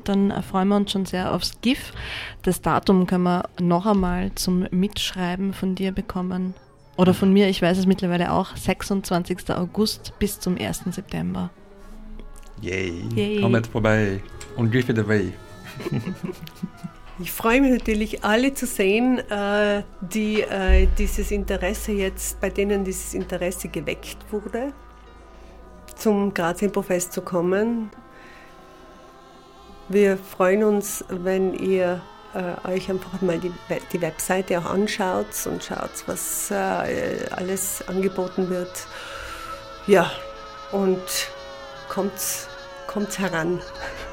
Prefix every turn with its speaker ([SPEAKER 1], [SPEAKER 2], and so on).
[SPEAKER 1] dann freuen wir uns schon sehr aufs GIF. Das Datum können wir noch einmal zum Mitschreiben von dir bekommen. Oder von mir, ich weiß es mittlerweile auch, 26. August bis zum 1. September.
[SPEAKER 2] Yay. Kommt vorbei und give it away.
[SPEAKER 3] Ich freue mich natürlich, alle zu sehen, die dieses Interesse jetzt, bei denen dieses Interesse geweckt wurde, zum Graz Improfest zu kommen. Wir freuen uns, wenn ihr euch einfach mal die Webseite auch anschaut und schaut, was alles angeboten wird. Ja, und kommt heran.